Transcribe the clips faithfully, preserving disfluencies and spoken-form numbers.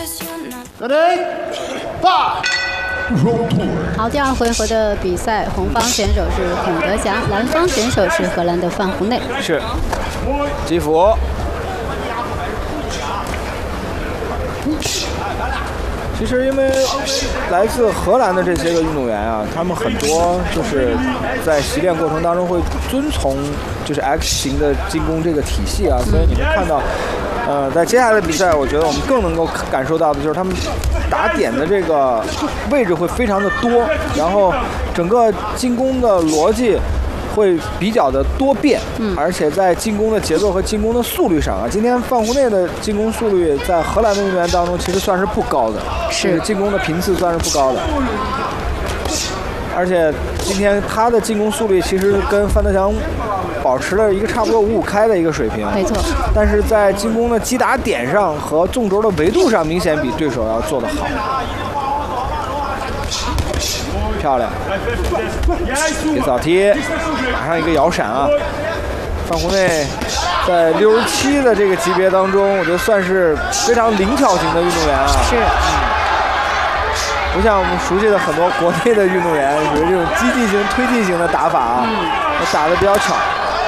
好，第二回合的比赛，红方选手是孔德祥，蓝方选手是荷兰的范胡内。 是，基辅。其实因为来自荷兰的这些个运动员啊，他们很多就是在习练过程当中会遵从就是 X 型的进攻这个体系啊，所以你会看到。呃，在接下来的比赛，我觉得我们更能够感受到的就是他们打点的这个位置会非常的多，然后整个进攻的逻辑会比较的多变，嗯，而且在进攻的节奏和进攻的速率上啊，今天范胡内的进攻速率在荷兰的运动员当中其实算是不高的，是进攻的频次算是不高的。而且今天他的进攻速率其实跟范德祥保持了一个差不多五五开的一个水平， 没错。 但是在进攻的击打点上和纵轴的维度上，明显比对手要做得好。漂亮，给扫踢，马上一个摇闪啊！范胡内在六十七的这个级别当中，我觉得算是非常灵巧型的运动员啊。 是。 不像我们熟悉的很多国内的运动员，属于这种激进型、推进型的打法啊，嗯、打得比较巧。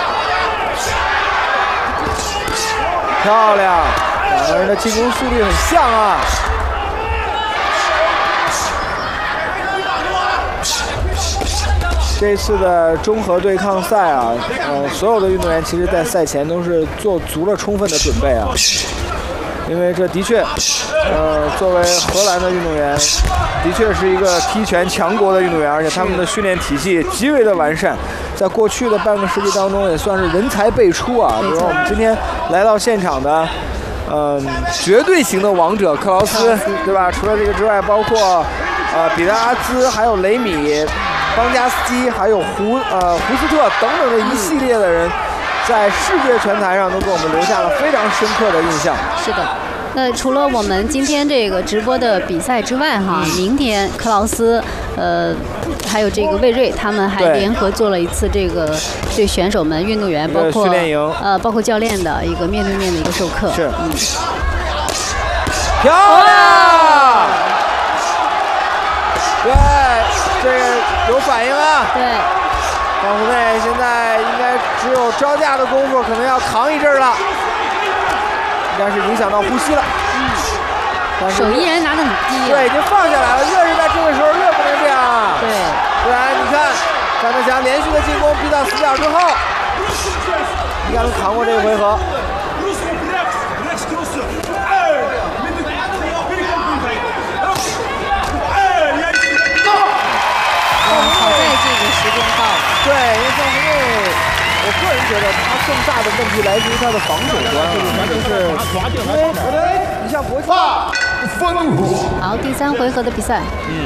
漂亮，两个人的进攻速率很像啊。这次的综合对抗赛啊，呃，所有的运动员其实在赛前都是做足了充分的准备啊。因为这的确，呃，作为荷兰的运动员，的确是一个踢拳强国的运动员，而且他们的训练体系极为的完善，在过去的半个世纪当中也算是人才辈出啊。比如说我们今天来到现场的，嗯、呃，绝对型的王者克劳斯，对吧？除了这个之外，包括呃彼得阿兹，还有雷米、邦加斯基，还有胡呃胡斯特等等的一系列的人。在世界拳坛上都给我们留下了非常深刻的印象。 是的，那除了我们今天这个直播的比赛之外，哈，明天克劳斯，呃，还有这个魏睿，他们还联合做了一次这个对选手们、运动员，包括训练营， 呃，包括教练的一个面对面的一个授课。 是， 嗯， 漂亮，对，这个有反应啊。 对。 范胡内现在应该只有招架的功夫，可能要扛一阵了，应该是影响到呼吸了。 嗯，但是手依然拿得很低、啊。 对，已经放下来了。越是在这个时候，越不能这样啊。 对， 不然你看，范德祥连续的进攻逼到死角之后，应该能扛过这个回合。 好在这个时间到了。 对，因为范胡内，我个人觉得他更大的问题来自于他的防守端，就是因为你像国际。 好，第三回合的比赛。 嗯。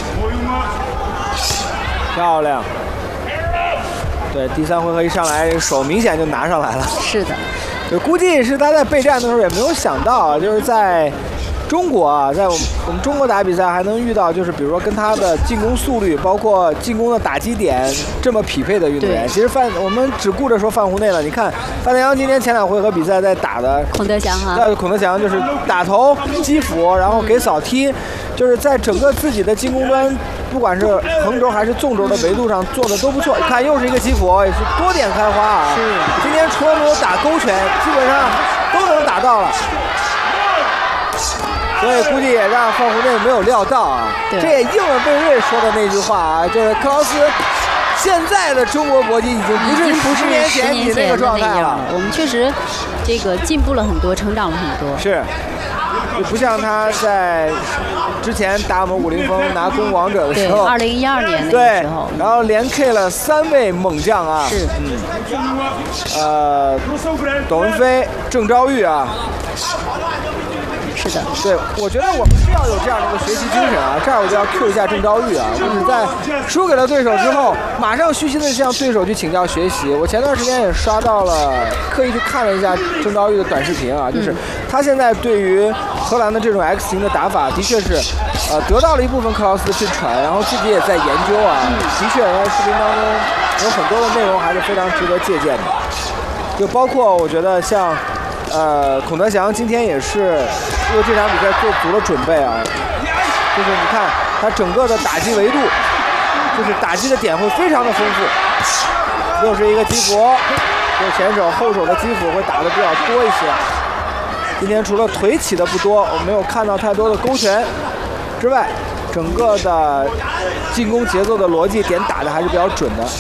漂亮。对，第三回合一上来，手明显就拿上来了。 是的。 就估计是他在备战的时候也没有想到，就是在。中国啊，在我们我们中国打比赛还能遇到，就是比如说跟他的进攻速率，包括进攻的打击点这么匹配的运动员。其实范我们只顾着说范胡内了。你看范德祥今天前两回合比赛在打的孔德祥哈， 呃，孔德祥就是打头击斧，然后给扫踢，就是在整个自己的进攻端，不管是横轴还是纵轴的维度上做的都不错。你看又是一个击斧，也是多点开花啊。 是， 今天除了没有打勾拳，基本上都能打到了。所以估计也让范胡内没有料到啊，这也应了魏睿说的那句话啊，就是克劳斯现在的中国搏击已经不是十年前你那个状态了。 我们确实这个进步了很多，成长了很多。 是，就不像他在之前打我们武林风拿公王者的时候， 二零一二年那个时候， 然后连 K 了三位猛将啊， 是， 嗯，呃，董文飞、郑昭玉啊。 是的， 对，我觉得我们是要有这样的一个学习精神啊。这儿我就要 Q 一下郑昭玉啊，就是在输给了对手之后，马上虚心的向对手去请教学习。我前段时间也刷到了，刻意去看了一下郑昭玉的短视频啊，就是他现在对于荷兰的这种 X 型的打法，的确是，呃，得到了一部分克劳斯的真传，然后自己也在研究啊。的确，在视频当中有很多的内容还是非常值得借鉴的，就包括我觉得像。呃，孔德祥今天也是为这场比赛做足了准备啊。就是你看他整个的打击维度，就是打击的点会非常的丰富。又是一个击服，右前手后手的击服会打的比较多一些。今天除了腿起的不多，我没有看到太多的勾拳之外，整个的进攻节奏的逻辑点打的还是比较准的。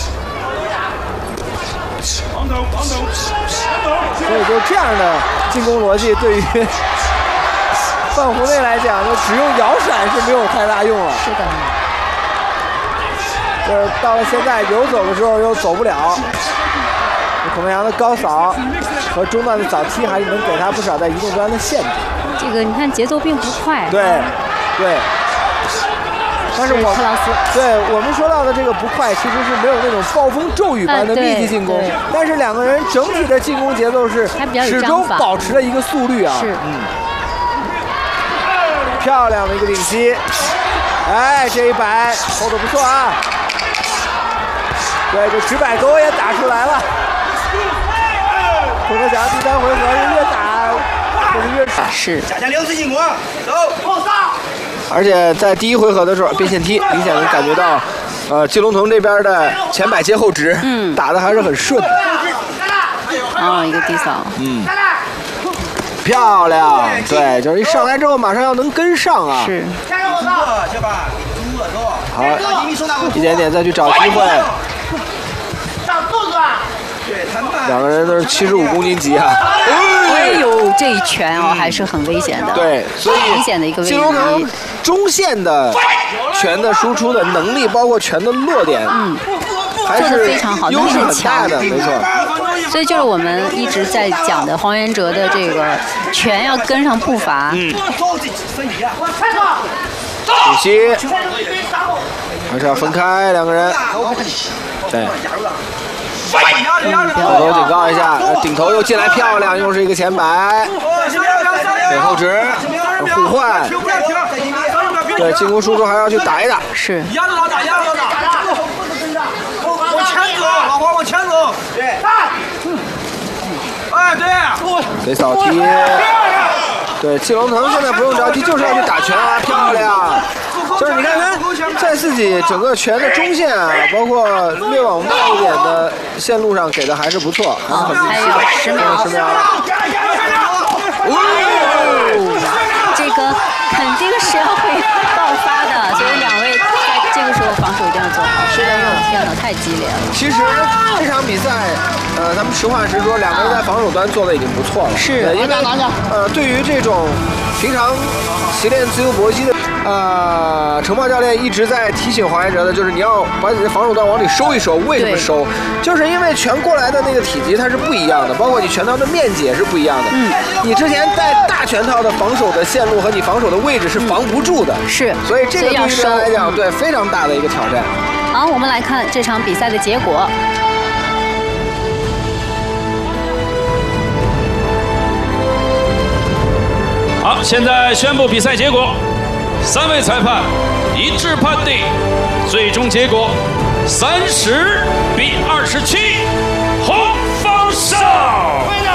所以就这样的进攻逻辑，对于范湖内来讲，就只用摇闪是没有太大用了。 是的。 就是到了现在游走的时候又走不了，孔文阳的高扫和中段的早踢还是能给他不少在移动端的限制。 这个你看节奏并不快。 对，对。但是我克劳斯， 对我们说到的这个不快，其实是没有那种暴风骤雨般的密集进攻，呃、但是两个人整体的进攻节奏是始终保持了一个速率啊。 是， 嗯，漂亮的一个顶膝，哎，这一摆投的不错啊。对，这直摆钩也打出来了。孔德祥第三回合是越打就是越是。 加强两次进攻，走，后上。 而且在第一回合的时候，变线踢明显能感觉到，呃，季龙腾这边的前摆接后直，嗯，打的还是很顺的。 哦，一个低扫， 嗯，漂亮，对，就是一上来之后马上要能跟上啊。 是。 好，一点点再去找机会。两个人都是七十五公斤级啊！ 哎呦，这一拳哦还是很危险的。 对，所以明显的一个危机。 季龙腾中线的拳的输出的能力，包括拳的落点，嗯，还是非常好， 优势很大的，没错。 所以就是我们一直在讲的黄元哲的这个拳要跟上步伐。嗯。 主席还是要分开两个人。对。头头警告一下，顶头又进来漂亮，又是一个前摆，背后直互换，对进攻输出还要去打一打， 是。 压着他打，压着他打，往前走，老黄往前走，对，哎对， 给扫踢，对季龙腾现在不用着急，就是要去打拳啊，漂亮。就是你看看，在自己整个拳的中线啊，包括略往外一点的线路上给的还是不错，还是很明晰的。 十秒， 十秒。 哦，这个肯定是要会爆发的，所以两位在这个时候防守一定要做好。是的，天哪，太激烈了。 其实这场比赛，呃，咱们实话实说，两个人在防守端做的已经不错了。 是， 因为呃，对于这种平常习练自由搏击的。呃，程豹教练一直在提醒黄元哲的，就是你要把你的防守端往里收一收。为什么收？就是因为拳过来的那个体积它是不一样的，包括你拳套的面积也是不一样的。嗯，你之前带大拳套的防守的线路和你防守的位置是防不住的。 嗯、是， 所以这个对于他来讲，对非常大的一个挑战。 好，我们来看这场比赛的结果。 好，现在宣布比赛结果。三位裁判一致判定，最终结果三十比二十七，红方胜。